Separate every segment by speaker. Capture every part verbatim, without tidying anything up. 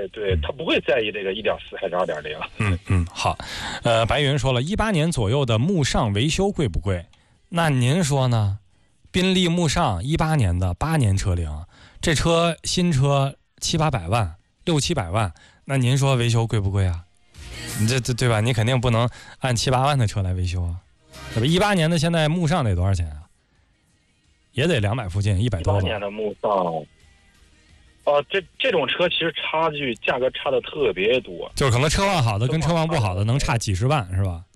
Speaker 1: 对对，他不会在意这个一点四还是二点零。
Speaker 2: 嗯嗯，好。呃，白云说了，一八年左右的慕尚维修贵不贵？那您说呢？宾利慕尚一八年的八年车龄，这车新车七八百万，六七百万，那您说维修贵不贵啊？你这这对吧？你肯定不能按七八万的车来维修啊，对吧？一八年的现在慕尚得多少钱啊？也得两百附近，一百多吧。
Speaker 1: 一八年的慕尚，哦、呃，这这种车其实差距价格差的特别多，
Speaker 2: 就是可能车况好的跟车况不好的能差几十万，是吧？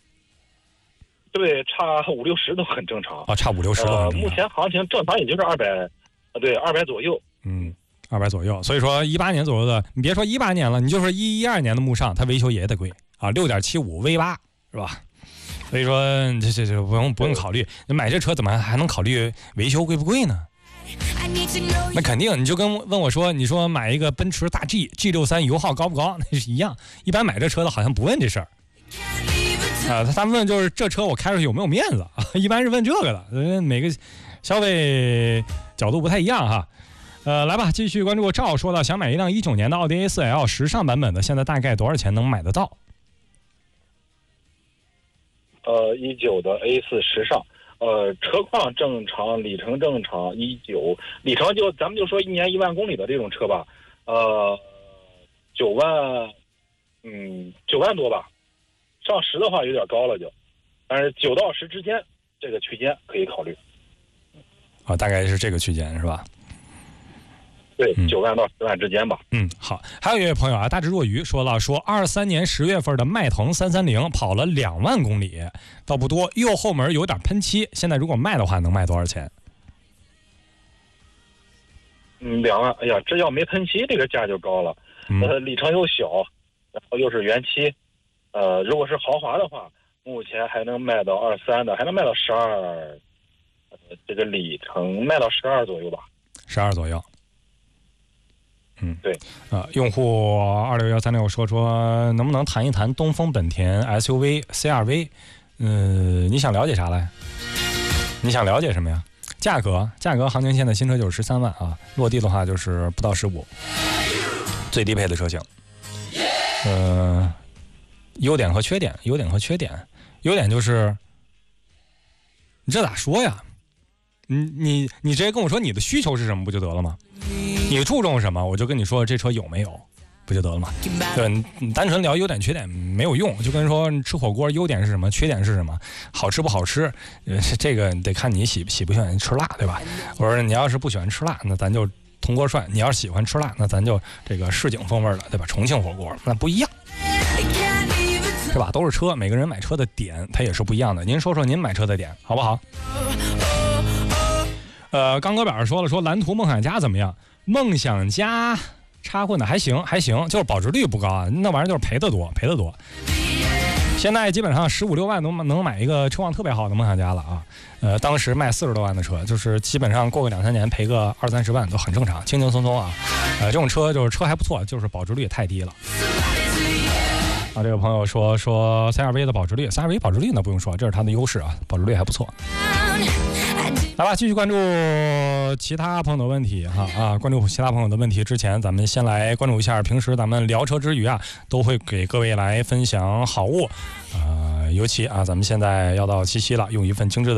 Speaker 1: 对，差五六十都很正常
Speaker 2: 啊，差五六十都很正常。
Speaker 1: 呃、目前行情正常也就是二百，呃，对，二百左右。
Speaker 2: 嗯，二百左右。所以说一八年左右的，你别说一八年了，你就说一一二年的慕尚，它维修也得贵啊，六点七五 V 八是吧？所以说这这这不用不用考虑，你买这车怎么还能考虑维修贵不贵呢？那肯定，你就跟问我说，你说买一个奔驰大 G G 六三油耗高不高？那是一样。一般买这车的好像不问这事儿。啊，他们问就是这车我开出去有没有面子啊？一般是问这个的，每个消费角度不太一样哈。呃，来吧，继续关注赵说到想买一辆一九年的奥迪 A 四 L 时尚版本的，现在大概多少钱能买得到？
Speaker 1: 呃，一九的 A 四 时尚，呃，车况正常，里程正常，一九里程就咱们就说一年一万公里的这种车吧，呃，九万，嗯，九万多吧。上十的话有点高了就，但是九到十之间这个区间可以考虑。
Speaker 2: 啊，大概是这个区间是吧？
Speaker 1: 对，九、嗯、万到十万之间吧。
Speaker 2: 嗯，好。还有一位朋友啊，大智若愚说了，说二三年十月份的迈腾三三零跑了两万公里，倒不多，右后门有点喷漆，现在如果卖的话，能卖多少钱？
Speaker 1: 嗯，两万。哎呀，这要没喷漆，这个价就高了。嗯、呃，里程又小，然后又是原漆。呃，如果是豪华的话，目前还能卖到二三的，还能卖到十二，呃，这个里程卖到十二左右吧，
Speaker 2: 十二左右。嗯，
Speaker 1: 对。
Speaker 2: 啊、呃，用户二六幺三六说说，能不能谈一谈东风本田 S U V C R V？ 嗯、呃，你想了解啥嘞？你想了解什么呀？价格，价格行情现在新车就是十三万啊，落地的话就是不到十五，最低配的车型。呃。优点和缺点，优点和缺点，优点就是，你这咋说呀？你你你直接跟我说你的需求是什么不就得了吗？你注重什么，我就跟你说这车有没有，不就得了吗？对，你单纯聊优点缺点没有用，就跟说你吃火锅优点是什么，缺点是什么，好吃不好吃，呃，这个得看你喜喜不喜欢吃辣，对吧？我说你要是不喜欢吃辣，那咱就铜锅涮；你要是喜欢吃辣，那咱就这个市井风味的，对吧？重庆火锅那不一样。是吧？都是车，每个人买车的点它也是不一样的。您说说您买车的点好不好？呃，刚哥表示说了，说蓝图梦想家怎么样？梦想家插混的还行还行，就是保值率不高啊，那玩意儿就是赔得多赔得多。现在基本上十五六万能能买一个车况特别好的梦想家了啊。呃，当时卖四十多万的车，就是基本上过个两三年赔个二三十万都很正常，轻轻松松啊。呃，这种车就是车还不错，就是保值率也太低了。啊，这个朋友说说 C R V 的保值率 ，C R V 保值率呢不用说，这是它的优势啊，保值率还不错。来吧，继续关注其他朋友的问题哈啊，关注其他朋友的问题之前，咱们先来关注一下，平时咱们聊车之余啊，都会给各位来分享好物，呃，尤其啊，咱们现在要到七夕了，用一份精致的。